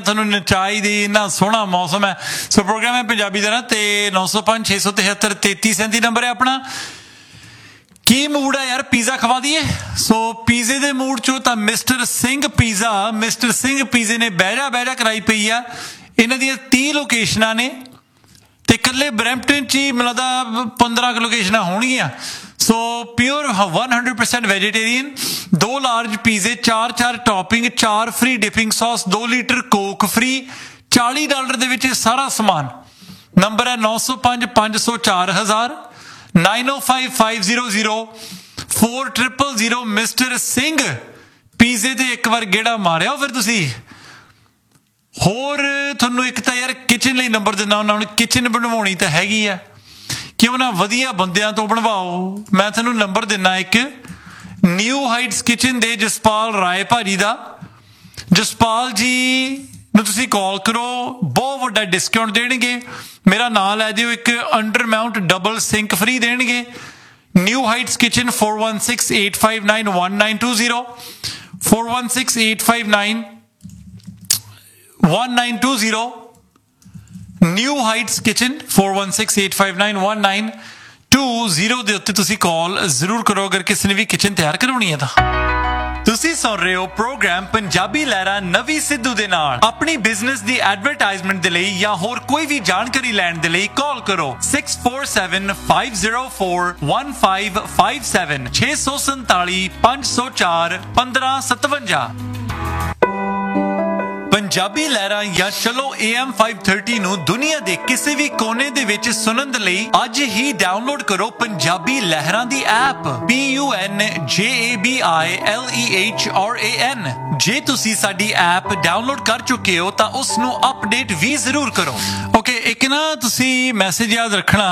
ਤੁਹਾਨੂੰ ਨਚਾਈ ਦੀ ਇੰਨਾ ਸੋਹਣਾ ਮੌਸਮ ਹੈ। ਸੋ ਪ੍ਰੋਗਰਾਮ ਹੈ ਪੰਜਾਬੀ ਦਾ ਨਾ ਤੇ 905 673 3337 ਨੰਬਰ ਹੈ ਆਪਣਾ। ਕੀ ਮੂਡ ਹੈ ਯਾਰ, ਪੀਜ਼ਾ ਖਵਾ ਦਈਏ? ਸੋ ਪੀਜ਼ੇ ਦੇ ਮੂਡ ਚੋਂ ਤਾਂ ਮਿਸਟਰ ਸਿੰਘ ਪੀਜ਼ੇ ਨੇ ਬਹਿਜਾ ਕਰਾਈ ਪਈ ਆ। ਇਹਨਾਂ ਦੀਆਂ 30 ਲੋਕੇਸ਼ਨਾਂ ਨੇ ਤੇ ਇਕੱਲੇ ਬਰੈਂਪਟਨ 'ਚ ਹੀ ਮੈਨੂੰ ਲੱਗਦਾ 15 ਲੋਕੇਸ਼ਨਾਂ ਹੋਣਗੀਆਂ। ਸੋ ਪਿਓਰ 100% ਵੈਜੀਟੇਰੀਅਨ, 2 ਲਾਰਜ ਪੀਜ਼ੇ, 4 topping, 4 free dipping sauce, 2 litre Coke free, $40 ਦੇ ਵਿੱਚ ਸਾਰਾ ਸਮਾਨ। ਨੰਬਰ ਹੈ 905 504 1000 905 500 4000। ਮਿਸਟਰ ਸਿੰਘ ਪੀਜ਼ੇ ਤੇ ਇੱਕ ਵਾਰ ਗੇੜਾ ਮਾਰਿਓ ਫਿਰ ਤੁਸੀਂ। ਹੋਰ ਤੁਹਾਨੂੰ ਇੱਕ ਤਾਂ ਯਾਰ ਕਿਚਨ ਲਈ ਨੰਬਰ ਦਿੰਦਾ ਉਹਨਾਂ ਨੂੰ, ਕਿਚਨ ਬਣਵਾਉਣੀ ਤਾਂ ਹੈਗੀ ਆ, ਕਿਉਂ ਨਾ ਵਧੀਆ ਬੰਦਿਆਂ ਤੋਂ ਬਣਵਾਓ। ਮੈਂ ਤੁਹਾਨੂੰ ਨੰਬਰ ਦਿੰਦਾ ਇੱਕ, ਨਿਊ ਹਾਈਟਸ ਕਿਚਨ ਦੇ ਜਸਪਾਲ ਰਾਏ ਭਾਜੀ ਦਾ। ਜਸਪਾਲ ਜੀ ਨੂੰ ਤੁਸੀਂ ਕਾਲ ਕਰੋ, ਬਹੁਤ ਵੱਡਾ ਡਿਸਕਾਊਂਟ ਦੇਣਗੇ। ਮੇਰਾ ਨਾਂ ਲੈ ਦਿਓ, ਇੱਕ under Mount double sink free ਦੇਣਗੇ। New heights kitchen 4168591920 4168591920 new heights kitchen 4168591920 ਦੇ ਉੱਤੇ ਤੁਸੀਂ ਕਾਲ ਜ਼ਰੂਰ ਕਰੋ ਅਗਰ ਕਿਸੇ ਨੇ ਵੀ ਕਿਚਨ ਤਿਆਰ ਕਰਵਾਉਣੀ ਹੈ ਤਾਂ। ਤੁਸੀਂ ਸੁਣ ਰਹੇ ਹੋ ਪ੍ਰੋਗਰਾਮ ਪੰਜਾਬੀ ਲਹਿਰਾ ਨਵੀ ਸਿੱਧੂ ਦੇ ਨਾਲ। ਆਪਣੀ ਬਿਜ਼ਨਸ ਦੀ ਐਡਵਰਟਾਈਜ਼ਮੈਂਟ ਦੇ ਲਈ ਜਾਂ ਹੋਰ ਕੋਈ ਵੀ ਜਾਣਕਾਰੀ ਲੈਣ ਦੇ ਲਈ ਕਾਲ ਕਰੋ 6475041557 647 504 1557। ਪੰਜਾਬੀ ਲਹਿਰਾਂ ਜਾਂ ਚਲੋ AM 530 ਨੂੰ ਦੁਨੀਆ ਦੇ ਕਿਸੇ ਵੀ ਕੋਨੇ ਦੇ ਵਿੱਚ ਸੁਣਨ ਦੇ ਲਈ ਅੱਜ ਹੀ ਡਾਊਨਲੋਡ ਕਰੋ ਪੰਜਾਬੀ ਲਹਿਰਾਂ ਦੀ ਐਪ PUNJABILEHRAN। ਜੇ ਤੁਸੀਂ ਸਾਡੀ ਐਪ ਡਾਊਨਲੋਡ ਕਰ ਚੁੱਕੇ ਹੋ ਤਾਂ ਉਸ ਨੂੰ ਅਪਡੇਟ ਵੀ ਜ਼ਰੂਰ ਕਰੋ। ਓਕੇ, ਇੱਕ ਨਾ ਤੁਸੀਂ ਮੈਸੇਜ ਯਾਦ ਰੱਖਣਾ,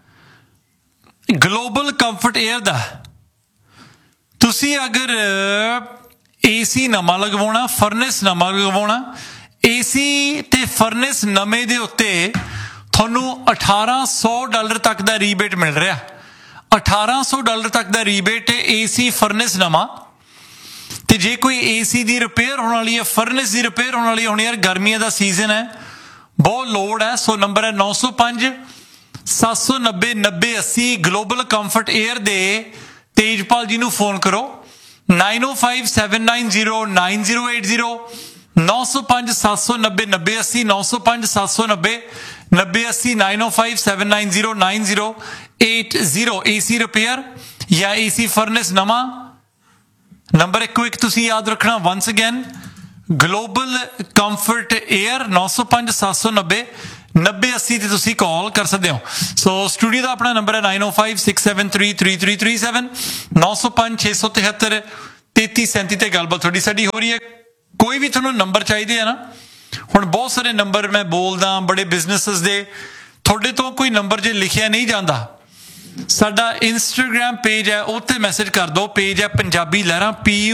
ਗਲੋਬਲ ਕੰਫਰਟ 에ਅਰ ਦਾ। ਤੁਸੀਂ ਅਗਰ AC ਨਵਾਂ ਲਗਵਾਉਣਾ, ਫਰਨੈਸ ਨਵਾਂ ਲਗਵਾਉਣਾ, AC ਤੇ ਫਰਨੈਸ ਨਵੇਂ ਦੇ ਉੱਤੇ ਤੁਹਾਨੂੰ $1800 ਤੱਕ ਦਾ ਰੀਬੇਟ ਮਿਲ ਰਿਹਾ। $1800 ਤੱਕ ਦਾ ਰੀਬੇਟ AC ਫਰਨੈਸ ਨਵਾਂ। ਤੇ ਜੇ ਕੋਈ AC ਦੀ ਰਿਪੇਅਰ ਹੋਣ ਵਾਲੀ ਹੈ, ਫਰਨੈਸ ਦੀ ਰਿਪੇਅਰ ਹੋਣ ਵਾਲੀ ਹੋਣੀ, ਯਾਰ ਗਰਮੀਆਂ ਦਾ ਸੀਜ਼ਨ ਹੈ, ਬਹੁਤ ਲੋੜ ਹੈ। ਸੋ ਨੰਬਰ ਹੈ 905 790 9080। ਗਲੋਬਲ ਕੰਫਰਟ 에ਅਰ ਦੇ ਤੇਜਪਾਲ ਜੀ ਨੂੰ ਫੋਨ ਕਰੋ 905 790 9080 905 790 9080 905 790 9080 905 790 9080। AC ਰਿਪੇਅਰ ਜਾਂ AC ਫਰਨੈਸ ਨਵਾਂ। ਨੰਬਰ ਇੱਕੋ ਇੱਕ ਤੁਸੀਂ ਯਾਦ ਰੱਖਣਾ, ਵੰਸ ਅਗੇਨ ਗਲੋਬਲ ਕੰਫਰਟ 에ਅਰ 905 790 9080 ਤੇ ਤੁਸੀਂ ਕਾਲ ਕਰ ਸਕਦੇ ਹੋ। ਸੋ ਸਟੂਡੀਓ ਦਾ ਆਪਣਾ ਨੰਬਰ ਹੈ 905 673 3337 905 673 3337 ਤੇ ਗੱਲਬਾਤ ਤੁਹਾਡੀ ਸਾਡੀ ਹੋ ਰਹੀ ਹੈ। ਕੋਈ ਵੀ ਤੁਹਾਨੂੰ ਨੰਬਰ ਚਾਹੀਦੇ ਆ ਨਾ, ਹੁਣ ਬਹੁਤ ਸਾਰੇ ਨੰਬਰ ਮੈਂ ਬੋਲਦਾ ਬੜੇ ਬਿਜ਼ਨੈਸਿਸ ਦੇ, ਤੁਹਾਡੇ ਤੋਂ ਕੋਈ ਨੰਬਰ ਜੇ ਲਿਖਿਆ ਨਹੀਂ ਜਾਂਦਾ, ਸਾਡਾ ਇੰਸਟਾਗ੍ਰਾਮ ਪੇਜ ਹੈ, ਉੱਥੇ ਮੈਸੇਜ ਕਰ ਦਿਓ। ਪੇਜ ਹੈ ਪੰਜਾਬੀ ਲਹਿਰਾਂ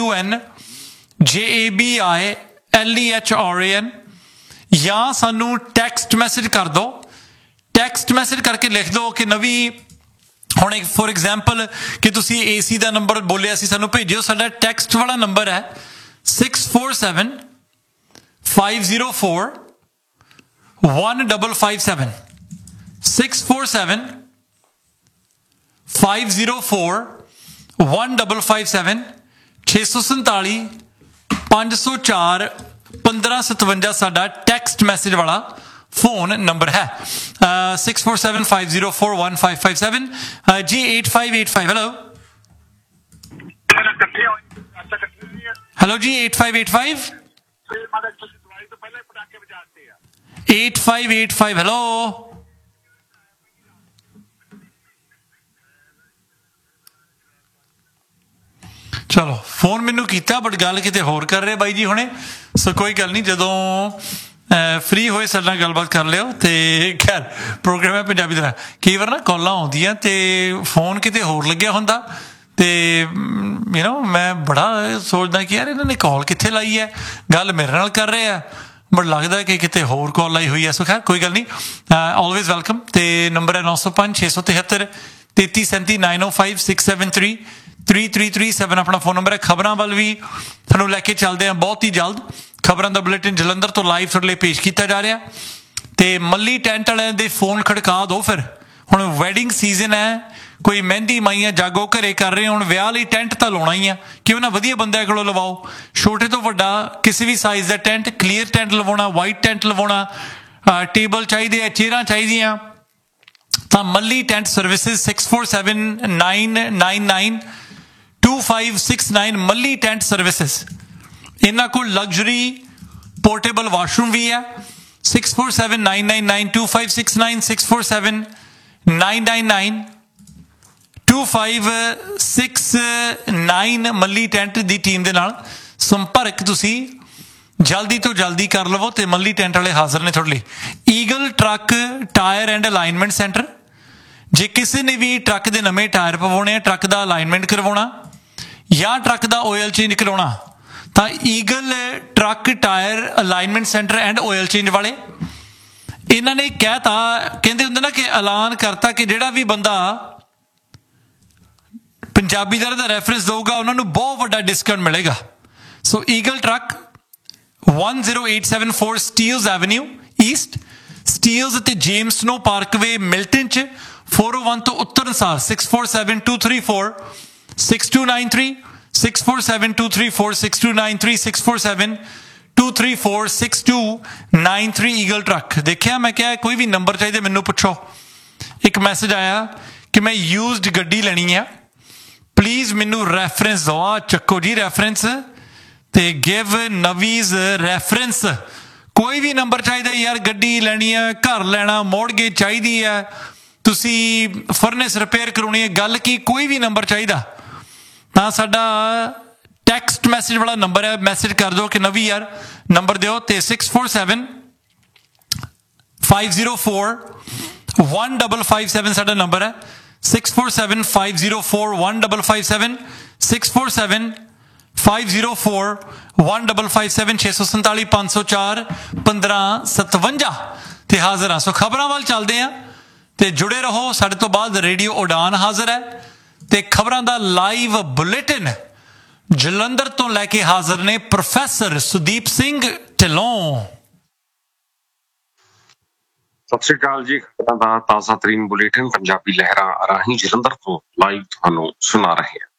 PUNJABILEHRAN। ਜਾਂ ਸਾਨੂੰ ਟੈਕਸਟ ਮੈਸੇਜ ਕਰ ਦਿਓ। ਟੈਕਸਟ ਮੈਸੇਜ ਕਰਕੇ ਲਿਖ ਦਿਓ ਕਿ ਨਵੀਂ, ਹੁਣ ਇੱਕ ਫੋਰ ਐਗਜ਼ਾਮਪਲ ਕਿ ਤੁਸੀਂ AC ਦਾ ਨੰਬਰ ਬੋਲਿਆ ਸੀ, ਸਾਨੂੰ ਭੇਜਿਓ। ਸਾਡਾ ਟੈਕਸਟ ਵਾਲਾ ਨੰਬਰ ਹੈ 647 504 1557 647 504 1557 647 504 1557 ਸਾਡਾ ਟੈਕਸਟ ਮੈਸੇਜ ਵਾਲਾ ਫੋਨ ਨੰਬਰ ਹੈ। 647 504 1557 ਜੀ 8585। ਹੈਲੋ ਜੀ 8585 8585 ਹੈਲੋ। ਚਲੋ ਫੋਨ ਮੈਨੂੰ ਕੀਤਾ ਬਟ ਗੱਲ ਕਿਤੇ ਹੋਰ ਕਰ ਰਹੇ ਬਾਈ ਜੀ ਹੁਣੇ। ਸੋ ਕੋਈ ਗੱਲ ਨਹੀਂ, ਜਦੋਂ ਫ੍ਰੀ ਹੋਏ ਸਾਡੇ ਨਾਲ ਗੱਲਬਾਤ ਕਰ ਲਿਓ। ਤੇ ਖੈਰ ਪ੍ਰੋਗਰਾਮ ਹੈ ਪੰਜਾਬੀ ਦਾ। ਕਈ ਵਾਰ ਨਾ ਕਾਲਾਂ ਆਉਂਦੀਆਂ ਤੇ ਫੋਨ ਕਿਤੇ ਹੋਰ ਲੱਗਿਆ ਹੁੰਦਾ ਤੇ ਮੈਂ ਬੜਾ ਸੋਚਦਾ ਕਿ ਯਾਰ ਇਹਨਾਂ ਨੇ ਕਾਲ ਕਿੱਥੇ ਲਾਈ ਹੈ, ਗੱਲ ਮੇਰੇ ਨਾਲ ਕਰ ਰਹੇ ਆ, ਬਟ ਲੱਗਦਾ ਕਿ ਕਿਤੇ ਹੋਰ ਕਾਲ ਲਾਈ ਹੋਈ ਹੈ। ਸੋ ਖੈਰ ਕੋਈ ਗੱਲ ਨਹੀਂ, ਆਲਵੇਜ਼ ਵੈਲਕਮ। ਤੇ ਨੰਬਰ ਹੈ 905 673 3337 905 673 3337 ਆਪਣਾ ਫੋਨ ਨੰਬਰ ਹੈ। ਖਬਰਾਂ ਵੱਲ ਵੀ ਤੁਹਾਨੂੰ ਲੈ ਕੇ ਚੱਲਦੇ ਹਾਂ ਬਹੁਤ ਹੀ ਜਲਦ। ਖਬਰਾਂ ਦਾ ਬੁਲੇਟਿਨ ਜਲੰਧਰ ਤੋਂ ਲਾਈਵ ਤੁਹਾਡੇ ਲਈ ਪੇਸ਼ ਕੀਤਾ ਜਾ ਰਿਹਾ ਤੇ ਮੱਲੀ ਟੈਂਟ ਵਾਲਿਆਂ ਦੇ ਫੋਨ ਖੜਕਾ ਦਿਓ। ਫਿਰ ਹੁਣ ਵੈਡਿੰਗ ਸੀਜ਼ਨ ਹੈ, ਕੋਈ ਮਹਿੰਦੀ ਮਾਈਆਂ ਜਾਗੋ ਘਰੇ ਕਰ ਰਹੇ, ਹੁਣ ਵਿਆਹ ਲਈ ਟੈਂਟ ਤਾਂ ਲਾਉਣਾ ਹੀ ਆ, ਕਿਉਂ ਨਾ ਵਧੀਆ ਬੰਦਿਆਂ ਕੋਲੋਂ ਲਵਾਓ। ਛੋਟੇ ਤੋਂ ਵੱਡਾ ਕਿਸੇ ਵੀ ਸਾਈਜ਼ ਦਾ ਟੈਂਟ, ਕਲੀਅਰ ਟੈਂਟ ਲਵਾਉਣਾ, ਵਾਈਟ ਟੈਂਟ ਲਵਾਉਣਾ, ਟੇਬਲ ਚਾਹੀਦੇ ਆ, ਚੇਅਰਾਂ ਚਾਹੀਦੀਆਂ ਤਾਂ ਮੱਲੀ ਟੈਂਟ ਸਰਵਿਸਿਜ਼ 6479992569 ਮੱਲੀ ਟੈਂਟ ਸਰਵਿਸਿਜ਼। ਇਹਨਾਂ ਕੋਲ ਲਗਜ਼ਰੀ ਪੋਰਟੇਬਲ ਵਾਸ਼ਰੂਮ ਵੀ ਹੈ। 6479992569 6479992569 ਮੱਲੀ ਟੈਂਟ ਦੀ ਟੀਮ ਦੇ ਨਾਲ ਸੰਪਰਕ ਤੁਸੀਂ ਜਲਦੀ ਤੋਂ ਜਲਦੀ ਕਰ ਲਵੋ ਤੇ ਮੱਲੀ ਟੈਂਟ ਵਾਲੇ ਹਾਜ਼ਰ ਨੇ ਤੁਹਾਡੇ ਲਈ। Eagle truck tyre and alignment centre, ਜੇ ਕਿਸੇ ਨੇ ਵੀ ਟਰੱਕ ਦੇ ਨਵੇਂ ਟਾਇਰ ਪਵਾਉਣੇ ਆ, ਟਰੱਕ ਦਾ ਅਲਾਈਨਮੈਂਟ ਕਰਵਾਉਣਾ ਜਾਂ ਟਰੱਕ ਦਾ ਆਇਲ ਚੇਂਜ ਕਰਾਉਣਾ ਤਾਂ eagle truck tyre alignment centre and oil change ਵਾਲੇ ਇਹਨਾਂ ਨੇ ਕਹਿਤਾ, ਕਹਿੰਦੇ ਹੁੰਦੇ ਨਾ ਕਿ ਐਲਾਨ ਕਰਤਾ ਕਿ ਜਿਹੜਾ ਵੀ ਬੰਦਾ ਪੰਜਾਬੀ ਦਾ ਰੈਫਰੈਂਸ ਦਊਗਾ ਉਹਨਾਂ ਨੂੰ ਬਹੁਤ ਵੱਡਾ ਡਿਸਕਾਊਂਟ ਮਿਲੇਗਾ। ਸੋ eagle truck 10874 Steeles avenue East, Steeles ਅਤੇ ਜੇਮਸ ਸਨੋ ਪਾਰਕਵੇ ਮਿਲਟਨ 'ਚ 401 ਤੋਂ ਉੱਤਰ ਅਨਸਾਰ 647234 6293 647234 6293 647234 6293 ਈਗਲ ਟਰੱਕ। ਦੇਖਿਆ, ਮੈਂ ਕਿਹਾ ਕੋਈ ਵੀ ਨੰਬਰ ਚਾਹੀਦੇ ਮੈਨੂੰ ਪੁੱਛੋ। ਇੱਕ ਮੈਸੇਜ ਆਇਆ ਕਿ ਮੈਂ ਯੂਜ਼ਡ ਗੱਡੀ ਲੈਣੀ ਆ, ਪਲੀਜ਼ ਮੈਨੂੰ ਰੈਫਰੈਂਸ ਦਿਓ। ਆ ਚੱਕੋ ਜੀ ਰੈਫਰੈਂਸ ਤੇ ਗਿਵ ਨਵੀਜ਼ ਰੈਫਰੈਂਸ। ਕੋਈ ਵੀ ਨੰਬਰ ਚਾਹੀਦਾ ਯਾਰ, ਗੱਡੀ ਲੈਣੀ ਆ, ਘਰ ਲੈਣਾ, ਮੋੜਗੇਜ ਚਾਹੀਦੀ ਹੈ, ਤੁਸੀਂ ਫਰਨੈਸ ਰਿਪੇਅਰ ਕਰਾਉਣੀ ਹੈ, ਗੱਲ ਕੀ, ਕੋਈ ਵੀ ਨੰਬਰ ਚਾਹੀਦਾ ਤਾਂ ਸਾਡਾ ਟੈਕਸਟ ਮੈਸੇਜ ਵਾਲਾ ਨੰਬਰ ਹੈ, ਮੈਸੇਜ ਕਰ ਦਿਓ ਕਿ ਨਵੀਂ ਯਾਰ ਨੰਬਰ ਦਿਓ ਤੇ 6475041557 ਸਾਡਾ ਨੰਬਰ ਹੈ। 6475041557 6475041557 647 504 1557 ਤੇ ਹਾਜ਼ਰ ਹਾਂ। ਸੋ ਖਬਰਾਂ ਵੱਲ ਚੱਲਦੇ ਹਾਂ ਤੇ ਜੁੜੇ ਰਹੋ ਸਾਡੇ ਤੋਂ ਬਾਅਦ। ਰੇਡੀਓ ਉਡਾਨ ਹਾਜ਼ਰ ਹੈ ਤੇ ਖਬਰਾਂ ਦਾ ਲਾਈਵ ਬੁਲੇਟਿਨ ਜਲੰਧਰ ਤੋਂ ਲੈ ਕੇ ਹਾਜ਼ਰ ਨੇ ਪ੍ਰੋਫੈਸਰ ਸੁਦੀਪ ਸਿੰਘ ਢਿੱਲੋਂ। ਸਤਿ ਸ਼੍ਰੀ ਅਕਾਲ ਜੀ। ਖਬਰਾਂ ਦਾ ਤਾਜ਼ਾ ਤਰੀਨ ਬੁਲੇਟਿਨ ਪੰਜਾਬੀ ਲਹਿਰਾਂ ਰਾਹੀਂ ਜਲੰਧਰ ਤੋਂ ਲਾਈਵ ਤੁਹਾਨੂੰ ਸੁਣਾ ਰਹੇ ਹਾਂ।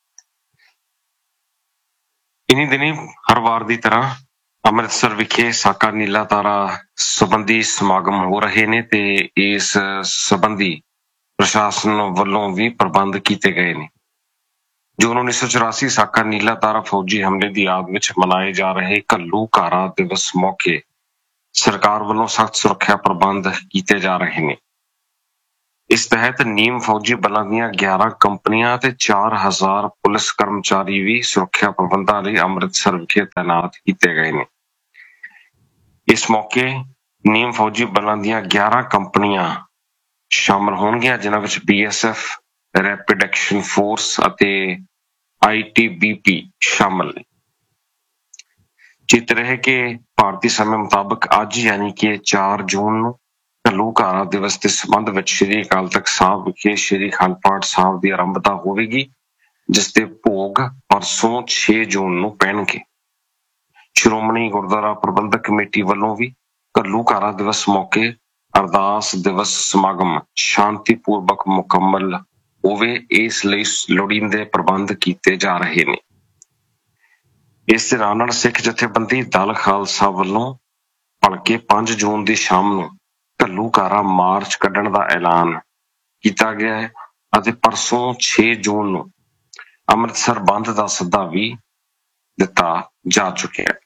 ਇਨੀ ਦਿਨੀ ਹਰ ਵਾਰ ਦੀ ਤਰ੍ਹਾਂ ਅੰਮ੍ਰਿਤਸਰ ਵਿਖੇ ਸਾਕਾ ਨੀਲਾ ਤਾਰਾ ਸੰਬੰਧੀ ਸਮਾਗਮ ਹੋ ਰਹੇ ਨੇ ਤੇ ਇਸ ਸੰਬੰਧੀ ਪ੍ਰਸ਼ਾਸਨ ਵੱਲੋਂ ਵੀ ਪ੍ਰਬੰਧ ਕੀਤੇ ਗਏ ਨੇ। ਜੋ 1984 ਸਾਕਾ ਨੀਲਾ ਤਾਰਾ ਫੌਜੀ ਹਮਲੇ ਦੀ ਯਾਦ ਵਿੱਚ ਮਨਾਏ ਜਾ ਰਹੇ ਘੱਲੂਘਾਰਾ ਦਿਵਸ ਮੌਕੇ ਸਰਕਾਰ ਵੱਲੋਂ ਸਖਤ ਸੁਰੱਖਿਆ ਪ੍ਰਬੰਧ ਕੀਤੇ ਜਾ ਰਹੇ ਨੇ। ਇਸ ਤਹਿਤ ਨੀਮ ਫੌਜੀ ਬਲਾਂ ਦੀਆਂ 11 ਕੰਪਨੀਆਂ ਤੇ 4000 ਪੁਲਿਸ ਕਰਮਚਾਰੀ ਵੀ ਸੁਰੱਖਿਆ ਪ੍ਰਬੰਧਾਂ ਲਈ ਅੰਮ੍ਰਿਤਸਰ ਵਿਖੇ ਤਾਇਨਾਤ ਕੀਤੇ ਗਏ ਨੇ। ਇਸ ਮੌਕੇ ਨੀਮ ਫੌਜੀ ਬਲਾਂ ਦੀਆਂ 11 ਕੰਪਨੀਆਂ ਸ਼ਾਮਲ ਹੋਣਗੀਆਂ, ਜਿਨ੍ਹਾਂ ਵਿੱਚ BSF, ਰੈਪਿਡ ਐਕਸ਼ਨ ਫੋਰਸ ਅਤੇ ITBP ਸ਼ਾਮਲ ਨੇ। ਚਿੱਤ ਰਹੇ ਕਿ ਭਾਰਤੀ ਸਮੇਂ ਮੁਤਾਬਕ ਅੱਜ ਯਾਨੀ ਕਿ 4 ਜੂਨ ਨੂੰ ਘੱਲੂਘਾਰਾ ਦਿਵਸ ਦੇ ਸੰਬੰਧ ਵਿੱਚ ਸ਼੍ਰੀ ਅਕਾਲ ਤਖਤ ਸਾਹਿਬ ਵਿਖੇ ਸ਼੍ਰੀ ਅਖੰਡ ਪਾਠ ਸਾਹਿਬ ਦੀ ਆਰੰਭਤਾ ਹੋਵੇਗੀ, ਜਿਸ ਦੇ ਭੋਗ ਪਰਸੋਂ 6 ਜੂਨ ਨੂੰ ਪੈਣਗੇ। ਸ਼੍ਰੋਮਣੀ ਗੁਰਦੁਆਰਾ ਪ੍ਰਬੰਧਕ ਕਮੇਟੀ ਵੱਲੋਂ ਵੀ ਘੱਲੂਘਾਰਾ ਦਿਵਸ ਮੌਕੇ ਅਰਦਾਸ ਦਿਵਸ ਸਮਾਗਮ ਸ਼ਾਂਤੀਪੂਰਵਕ ਮੁਕੰਮਲ ਹੋਵੇ, ਇਸ ਲਈ ਲੋੜੀਂਦੇ ਪ੍ਰਬੰਧ ਕੀਤੇ ਜਾ ਰਹੇ ਨੇ। ਇਸ ਦੇ ਨਾਲ ਸਿੱਖ ਜਥੇਬੰਦੀ ਦਲ ਖਾਲਸਾ ਵੱਲੋਂ ਭਲਕੇ 5 ਜੂਨ ਦੀ ਸ਼ਾਮ ਨੂੰ ਘੱਲੂਘਾਰਾ ਮਾਰਚ ਕੱਢਣ ਦਾ ਐਲਾਨ ਕੀਤਾ ਗਿਆ ਹੈ ਅਤੇ ਪਰਸੋਂ 6 ਜੂਨ ਨੂੰ ਅੰਮ੍ਰਿਤਸਰ ਬੰਦ ਦਾ ਸੱਦਾ ਵੀ ਦਿੱਤਾ ਜਾ ਚੁੱਕਿਆ ਹੈ।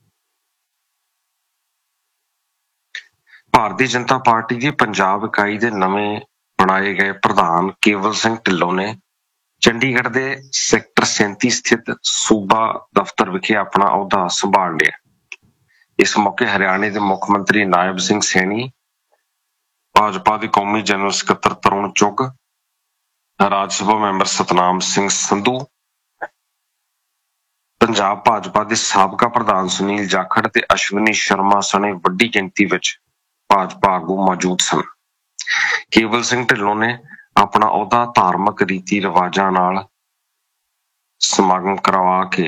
ਭਾਰਤੀ ਜਨਤਾ ਪਾਰਟੀ ਦੀ ਪੰਜਾਬ ਇਕਾਈ ਦੇ ਨਵੇਂ ਬਣਾਏ ਗਏ ਪ੍ਰਧਾਨ ਕੇਵਲ ਸਿੰਘ ਢਿੱਲੋਂ ਨੇ ਚੰਡੀਗੜ੍ਹ ਦੇ ਸੈਕਟਰ 37 ਸਥਿਤ ਸੂਬਾ ਦਫ਼ਤਰ ਵਿਖੇ ਆਪਣਾ ਅਹੁਦਾ ਸੰਭਾਲ ਲਿਆ। ਇਸ ਮੌਕੇ ਹਰਿਆਣੇ ਦੇ ਮੁੱਖ ਮੰਤਰੀ ਨਾਇਬ ਸਿੰਘ ਸੈਣੀ, ਭਾਜਪਾ ਦੇ ਕੌਮੀ ਜਨਰਲ ਸਕੱਤਰ ਤਰੁਣ ਚੁੱਗ, ਰਾਜ ਸਭਾ ਮੈਂਬਰ ਸਤਨਾਮ ਸਿੰਘ ਸੰਧੂ, ਪੰਜਾਬ ਭਾਜਪਾ ਦੇ ਸਾਬਕਾ ਪ੍ਰਧਾਨ ਸੁਨੀਲ ਜਾਖੜ ਤੇ ਅਸ਼ਵਨੀ ਸ਼ਰਮਾ ਸਣੇ ਵੱਡੀ ਗਿਣਤੀ ਵਿੱਚ ਭਾਜਪਾ ਆਗੂ ਮੌਜੂਦ ਸਨ। ਕੇਵਲ ਸਿੰਘ ਢਿੱਲੋਂ ਨੇ ਆਪਣਾ ਅਹੁਦਾ ਧਾਰਮਿਕ ਰੀਤੀ ਰਿਵਾਜਾਂ ਨਾਲ ਸਮਾਗਮ ਕਰਵਾ ਕੇ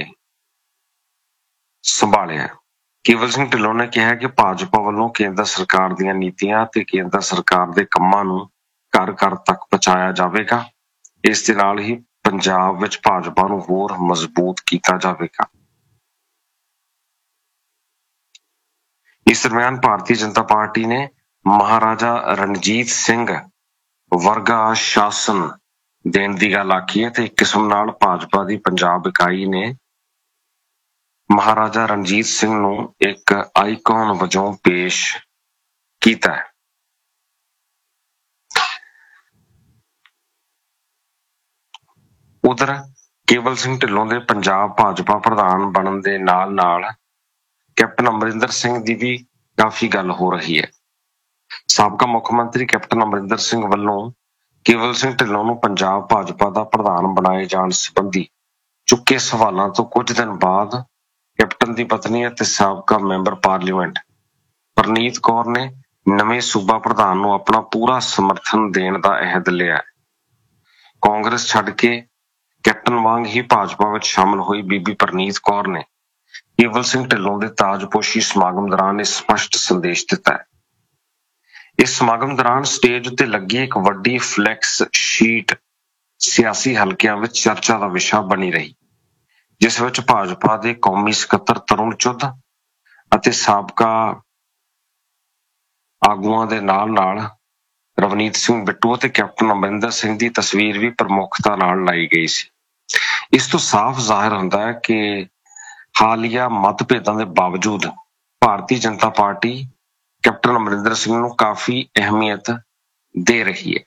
ਸੰਭਾਲਿਆ। ਕੇਵਲ ਸਿੰਘ ਢਿੱਲੋਂ ਨੇ ਕਿਹਾ ਕਿ ਭਾਜਪਾ ਵੱਲੋਂ ਕੇਂਦਰ ਸਰਕਾਰ ਦੀਆਂ ਨੀਤੀਆਂ ਤੇ ਕੇਂਦਰ ਸਰਕਾਰ ਦੇ ਕੰਮਾਂ ਨੂੰ ਘਰ ਘਰ ਤੱਕ ਪਹੁੰਚਾਇਆ ਜਾਵੇਗਾ। ਇਸ ਦੇ ਨਾਲ ਹੀ ਪੰਜਾਬ ਵਿੱਚ ਭਾਜਪਾ ਨੂੰ ਹੋਰ ਮਜ਼ਬੂਤ ਕੀਤਾ ਜਾਵੇਗਾ। ਇਸ ਦਰਮਿਆਨ ਭਾਰਤੀ ਜਨਤਾ ਪਾਰਟੀ ਨੇ ਮਹਾਰਾਜਾ ਰਣਜੀਤ ਸਿੰਘ ਵਰਗਾ ਸ਼ਾਸਨ ਦੇਣ ਦੀ ਗੱਲ ਆਖੀ ਹੈ ਤੇ ਇੱਕ ਕਿਸਮ ਨਾਲ ਭਾਜਪਾ ਦੀ ਪੰਜਾਬ ਇਕਾਈ ਨੇ ਮਹਾਰਾਜਾ ਰਣਜੀਤ ਸਿੰਘ ਨੂੰ ਇੱਕ ਆਈਕਨ ਵਜੋਂ ਪੇਸ਼ ਕੀਤਾ ਹੈ। ਉਧਰ ਕੇਵਲ ਸਿੰਘ ਢਿੱਲੋਂ ਦੇ ਪੰਜਾਬ ਭਾਜਪਾ ਪ੍ਰਧਾਨ ਬਣਨ ਦੇ ਨਾਲ-ਨਾਲ ਕੈਪਟਨ ਅਮਰਿੰਦਰ ਸਿੰਘ ਦੀ ਵੀ ਕਾਫੀ ਗੱਲ ਹੋ ਰਹੀ ਹੈ। ਸਾਬਕਾ ਮੁੱਖ ਮੰਤਰੀ ਕੈਪਟਨ ਅਮਰਿੰਦਰ ਸਿੰਘ ਵੱਲੋਂ ਕੇਵਲ ਸਿੰਘ ਢਿੱਲੋਂ ਨੂੰ ਪੰਜਾਬ ਭਾਜਪਾ ਦਾ ਪ੍ਰਧਾਨ ਬਣਾਏ ਜਾਣ ਸੰਬੰਧੀ ਚੁੱਕੇ ਸਵਾਲਾਂ ਤੋਂ ਕੁਝ ਦਿਨ ਬਾਅਦ ਕੈਪਟਨ ਦੀ ਪਤਨੀ ਅਤੇ ਸਾਬਕਾ ਮੈਂਬਰ ਪਾਰਲੀਮੈਂਟ ਪਰਨੀਤ ਕੌਰ ਨੇ ਨਵੇਂ ਸੂਬਾ ਪ੍ਰਧਾਨ ਨੂੰ ਆਪਣਾ ਪੂਰਾ ਸਮਰਥਨ ਦੇਣ ਦਾ ਅਹਿਦ ਲਿਆ। ਕਾਂਗਰਸ ਛੱਡ ਕੇ ਕੈਪਟਨ ਵਾਂਗ ਹੀ ਭਾਜਪਾ ਵਿੱਚ ਸ਼ਾਮਲ ਹੋਈ ਬੀਬੀ ਪਰਨੀਤ ਕੌਰ ਨੇ ਕੇਵਲ ਸਿੰਘ ਢਿੱਲੋਂ ਦੇ ਤਾਜਪੋਸ਼ੀ ਸਮਾਗਮ ਦੌਰਾਨ ਇਹ ਸਪਸ਼ਟ ਸੰਦੇਸ਼ ਦਿੱਤਾ ਹੈ। ਇਸ ਸਮਾਗਮ ਦੌਰਾਨ ਸਟੇਜ ਉੱਤੇ ਲੱਗੀ ਇੱਕ ਵੱਡੀ ਫਲੈਕਸ ਸ਼ੀਟ ਸਿਆਸੀ ਹਲਕਿਆਂ ਵਿੱਚ ਚਰਚਾ ਦਾ ਵਿਸ਼ਾ ਬਣੀ ਰਹੀ, ਜਿਸ ਵਿੱਚ ਭਾਜਪਾ ਦੇ ਕੌਮੀ ਸਕੱਤਰ ਤਰੁਣ ਚੁੱਧ ਅਤੇ ਸਾਬਕਾ ਆਗੂਆਂ ਦੇ ਨਾਲ-ਨਾਲ ਰਵਨੀਤ ਸਿੰਘ ਬਿੱਟੂ ਅਤੇ ਕੈਪਟਨ ਅਮਰਿੰਦਰ ਸਿੰਘ ਦੀ ਤਸਵੀਰ ਵੀ ਪ੍ਰਮੁੱਖਤਾ ਨਾਲ ਲਾਈ ਗਈ ਸੀ। ਇਸ ਤੋਂ ਸਾਫ਼ ਜ਼ਾਹਿਰ ਹੁੰਦਾ ਹੈ ਕਿ ਹਾਲੀਆ ਮਤਭੇਦਾਂ ਦੇ ਬਾਵਜੂਦ ਭਾਰਤੀ ਜਨਤਾ ਪਾਰਟੀ ਕੈਪਟਨ ਅਮਰਿੰਦਰ ਸਿੰਘ ਨੂੰ ਕਾਫੀ ਅਹਿਮੀਅਤ ਦੇ ਰਹੀ ਹੈ।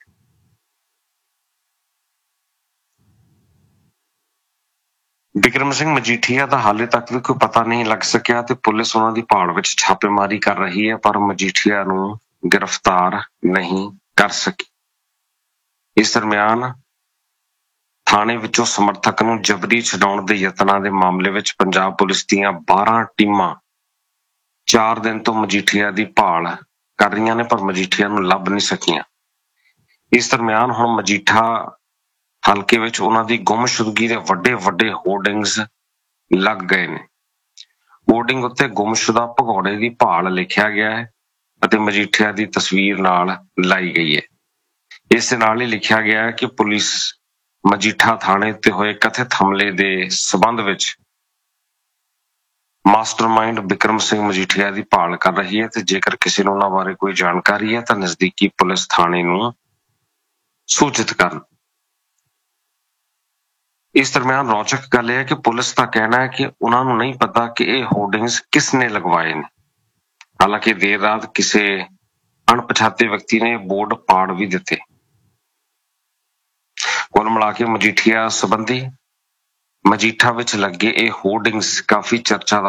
ਬਿਕਰਮ ਸਿੰਘ ਮਜੀਠੀਆ ਦਾ ਹਾਲੇ ਤੱਕ ਵੀ ਕੋਈ ਪਤਾ ਨਹੀਂ ਲੱਗ ਸਕਿਆ ਤੇ ਪੁਲਿਸ ਉਹਨਾਂ ਦੀ ਭਾਲ ਵਿੱਚ ਛਾਪੇਮਾਰੀ ਕਰ ਰਹੀ ਹੈ, ਪਰ ਮਜੀਠੀਆ ਨੂੰ ਗ੍ਰਿਫਤਾਰ ਨਹੀਂ ਕਰ ਸਕੀ। ਇਸ ਦਰਮਿਆਨ ਥਾਣੇ ਵਿੱਚੋਂ ਸਮਰਥਕ ਨੂੰ ਜਬਰੀ ਛਡਾਉਣ ਦੇ ਯਤਨਾਂ ਦੇ ਮਾਮਲੇ ਵਿੱਚ ਪੰਜਾਬ ਪੁਲਿਸ ਦੀਆਂ 12 ਟੀਮਾਂ 4 ਦਿਨ ਤੋਂ ਮਜੀਠੀਆ ਦੀ ਭਾਲ ਕਰ ਰਹੀਆਂ ਨੇ, ਪਰ ਮਜੀਠੀਆ ਨੂੰ ਲੱਭ ਨਹੀਂ ਸਕੀਆਂ। ਇਸ ਦਰਮਿਆਨ ਹੁਣ ਮਜੀਠਾ ਹਲਕੇ ਵਿੱਚ ਉਹਨਾਂ ਦੀ ਗੁੰਮਸ਼ੁਦਗੀ ਦੇ ਵੱਡੇ ਹੋਰਡਿੰਗਸ ਲੱਗ ਗਏ ਨੇ। ਹੋਰਡਿੰਗ ਉੱਤੇ ਗੁੰਮਸ਼ੁਦਾ ਭਗੌੜੇ ਦੀ ਭਾਲ ਲਿਖਿਆ ਗਿਆ ਹੈ ਅਤੇ ਮਜੀਠੀਆ ਦੀ ਤਸਵੀਰ ਨਾਲ ਲਾਈ ਗਈ ਹੈ। ਇਸ ਦੇ ਨਾਲ ਹੀ ਲਿਖਿਆ ਗਿਆ ਹੈ ਕਿ ਪੁਲਿਸ ਮਜੀਠਾ ਥਾਣੇ ਉੱਤੇ ਹੋਏ ਕਥਿਤ ਹਮਲੇ ਦੇ ਸਬੰਧ ਵਿੱਚ ਮਾਸਟਰਮਾਈਂਡ ਬਿਕਰਮ ਸਿੰਘ ਮਜੀਠੀਆ ਦੀ ਭਾਲ ਕਰ ਰਹੀ ਹੈ ਤੇ ਜੇਕਰ ਕਿਸੇ ਨੂੰ ਉਹਨਾਂ ਬਾਰੇ ਕੋਈ ਜਾਣਕਾਰੀ ਹੈ ਤਾਂ ਨਜ਼ਦੀਕੀ ਪੁਲਿਸ ਥਾਣੇ ਨੂੰ ਸੂਚਿਤ ਕਰਨ। ਇਸ ਦਰਮਿਆਨ ਰੌਚਕ ਗੱਲ ਇਹ ਹੈ ਕਿ ਪੁਲਿਸ ਦਾ ਕਹਿਣਾ ਹੈ ਕਿ ਉਹਨਾਂ ਨੂੰ ਨਹੀਂ ਪਤਾ ਕਿ ਇਹ ਹੋਰਡਿੰਗਸ ਕਿਸ ਨੇ ਲਗਵਾਏ ਨੇ। ਹਾਲਾਂਕਿ ਦੇਰ ਰਾਤ ਕਿਸੇ ਅਣਪਛਾਤੇ ਵਿਅਕਤੀ ਨੇ ਬੋਰਡ ਪਾੜ ਵੀ ਦਿੱਤੇ। ਕੁੱਲ ਮਿਲਾ ਕੇ ਮਜੀਠੀਆ ਸੰਬੰਧੀ ਮਜੀਠਾ ਵਿੱਚ ਲੱਗੇ ਇਹ ਹੋਰਡਿੰਗਸ ਕਾਫੀ ਚਰਚਾ ਦਾ